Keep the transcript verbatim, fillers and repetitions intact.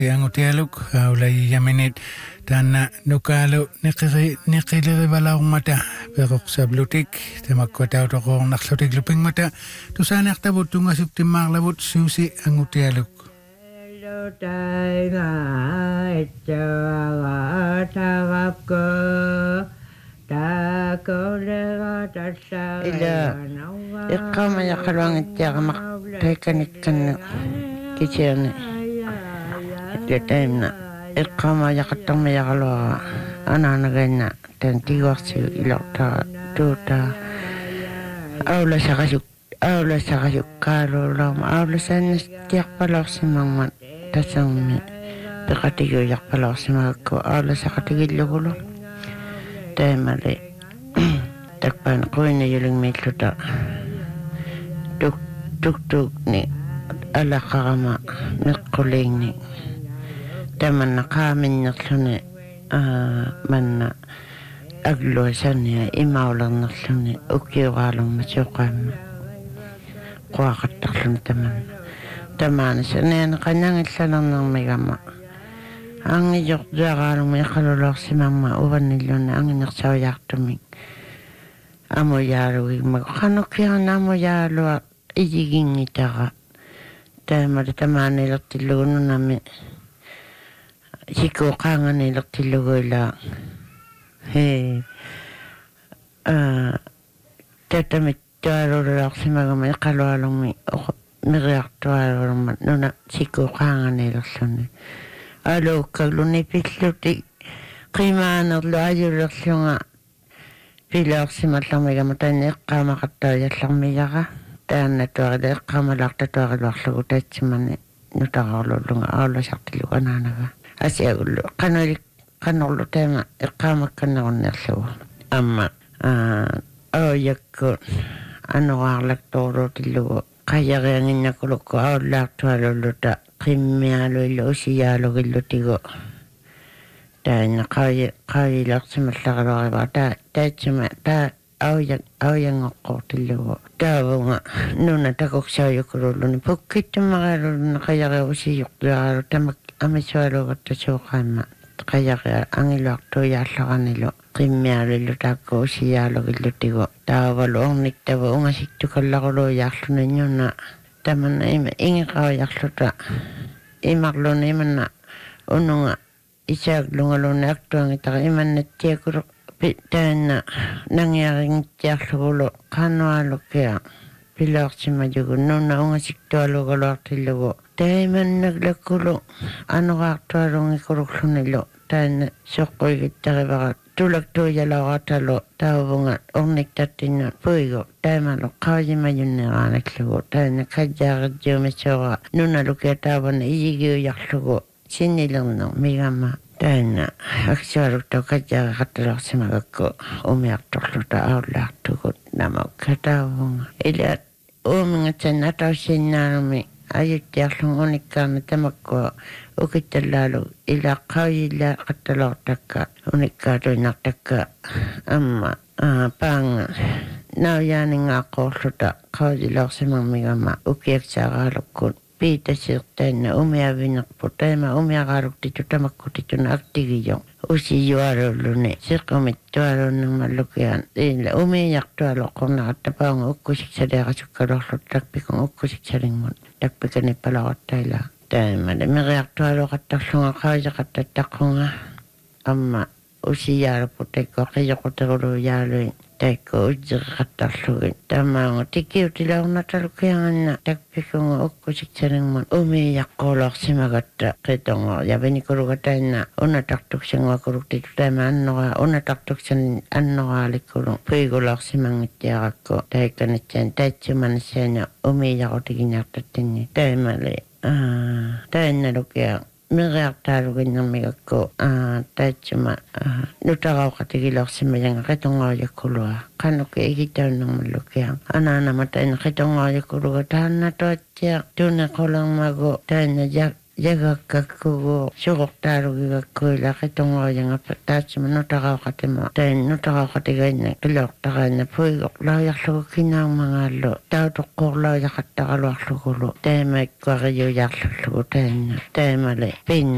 Yang utialuk ulai yaminit tanna nukalu nikiri nikiri bala mata perok sablutik tema kota utoko naksutik luping mata tu sana aktabut tunga sukti maglabut susi ang utialuk. Ila iqama yaqalwang tiaqmaq taikanikkan kicherne Time iqama yaqattama yaqalwa ananagaina tantiwaqsi ilaqta tuta awla saqasuk awla saqasuk kalolom awla sanis tiaqpalaqsimamman tasammi piqatigu yaqpalaqsimaqko awla saqatigillugulo taimale takpan qoina yulingmitluta tuk tuk tuk ni alaqaqama miqqulingni tamanna qaamin nerluni manna aglo sanni imaulan nerluni ukiwaalung masuqaamma quaqattaqluni tamanna tamana sanena qanangillanernarmigama angi joqjaqaalung miqalulorsimamma uvannilluna angi nersaujaqtumik amuyaaluigma qanukiana amuyaalua ijigingitaqa tamara tamana ilertillugununami Siko kangen elok tilugola. He. Ah, tetamit tuaro lak simagama kalau along mi miriak tuaro man nuna siko kangen elok sone. Alo kalau ni pitluti kiman lo ayo lak sunga pilak simatlang megama tanya kama kata ya lang megaga dan tuaro dek kama lak tuaro lak lugutet cimane nutang lunga alo sakti lugananaga. Asiagullo kanori kanolo tema iqama kanonnerlu amma a yakko anoarlak toro tillugo qayareanginnakuluko aullartualulluta qimmialu illusiyalu gillutigo taana qay qaylaqsimallaqaluariba ta taachima ta auyak auyangoqqortillugo taavunga nuna takoksayukurulluni pukkittumagarulluna qayareusiyuqtuaru tamak amisualugatta suuqaamma qayaqa angiluartu yaallaqanilu qimmialuillu taakku usiyaalugillutigu taavalu orniktava ungasittukallaqulu yaarlunanniuna tamanna ima ingiqauyarluta imarluna imanna ununga isaaglungaluna aktuangitaqa imannattiakulu taanna nangiaringittiarlugulu qanualukkia pilaaqsimajugu nuna ungasiktualugaluartillugu Taiman naglakulu anuqaartualungikuruklunilu taana soqquigittarivaqa tulaktuujalauqatalo taavunga orniktattinna puigu taimalu qaajimayunniqaanaklugu taana kajjaaqijjuumissuuqa nunalukia taavana iyigiuyarlugu sinnilerner migama taana aksualukta kajjaaqaqattalorsimagakku umiartorluta aullaartugut namakka taavunga ila uumingatsan atausinnaarumi ayuttiarlung unikkaana tamakko ukittallaalu ila qauyilla qattalortakka unikkaatuinartakka amma paanga nauyaaningaaqoorluta qaujilorsimamigama ukiaksaaqaalukkut piitasirtaanna umiavinerpu taima umiaqaaluktitu tamakkutituna aktigiyo usiyualulluni siqqumittualunnermallukiaan ila umiiyartualoqqornaqatta paanga ukkusiksaleeqasukkalorlut takpikun ukkusiksalingun takpikani palaqattaila taimale miriartualoqattarlunga qaujaqattattaqqunga amma usiyaalupu taikko qiyoquteruluyaaluin taikko ujjiqattarlugin tamaanga tikiutilaunatalukianganna takpikunga ukkusiksalingun umiiyaqqoolorsimagatta qitongo yavinikulugatanna unatartuksanguakuluktitu taima annoqa unatartuksan annoqaalikkulun puigulorsimangittiaqakku taikkanatsan taatsumanassaana umiiyaqutiginartattinni taimale taannalukia miriartaaluginnarmigakku taatsuma nutaqauqatigilorsimayanga qitongoojikkulua qanuki igitaunnermallukia anaanamata ina qitongoojikuluga taannatuatsiaq tunequlermagu taanna jagakkakugu suqortaalugigakkuila qitongoojanga taatsuma nutaqauqatima taan nutaqauqatigainna qilortaqaanna puigoq laujarlugu kinaamangaallu tautoqqorlaujaqattaqaluarlugulu taamaikkuaqiyujarlullugu taanna taamale pinna